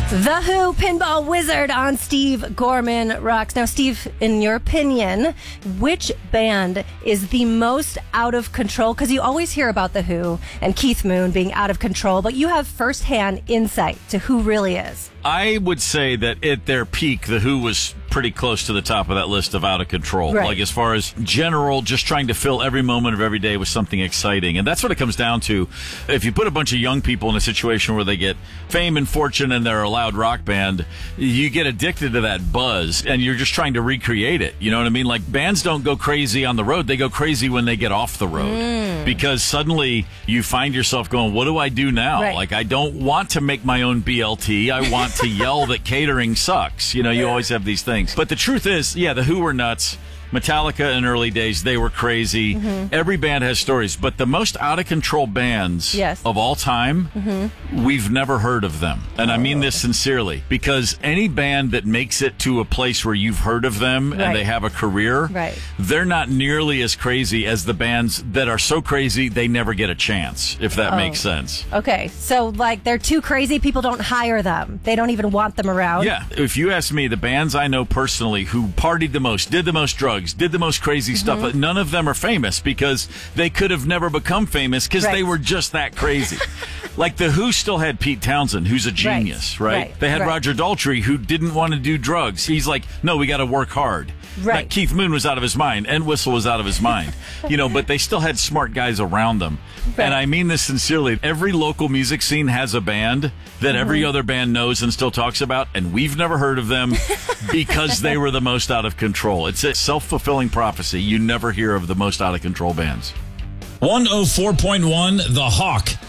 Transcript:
The Who Pinball Wizard on Steve Gorman Rocks. Now, Steve, in your opinion, which band is the most out of control? Because you always hear about The Who and Keith Moon being out of control, but you have firsthand insight to who really is. I would say that at their peak, The Who was pretty close to the top of that list of out of control. Right. Like as far as general, just trying to fill every moment of every day with something exciting. And that's what it comes down to. If you put a bunch of young people in a situation where they get fame and fortune and they're a loud rock band, you get addicted to that buzz and you're just trying to recreate it. You know what I mean? Like bands don't go crazy on the road. They go crazy when they get off the road because suddenly you find yourself going, what do I do now? Right. Like I don't want to make my own BLT. I want to yell that catering sucks. You know, you always have these things. But the truth is, yeah, The Who were nuts. Metallica in early days, they were crazy. Every band has stories, but the most out of control bands of all time, we've never heard of them. And I mean this sincerely, because any band that makes it to a place where you've heard of them and they have a career, they're not nearly as crazy as the bands that are so crazy they never get a chance, if that makes sense. Okay, so like they're too crazy, people don't hire them. They don't even want them around. Yeah, if you ask me, the bands I know personally who partied the most, did the most drugs, did the most crazy stuff, but none of them are famous because they could have never become famous because they were just that crazy. Like The Who still had Pete Townsend, who's a genius, right? They had Roger Daltrey, who didn't want to do drugs. He's like, no, we got to work hard. Like Keith Moon was out of his mind, and Whistle was out of his mind, you know, but they still had smart guys around them. And I mean this sincerely. Every local music scene has a band that every other band knows and still talks about, and we've never heard of them because they were the most out of control. It's a self-fulfilling prophecy. You never hear of the most out of control bands. 104.1 The Hawk.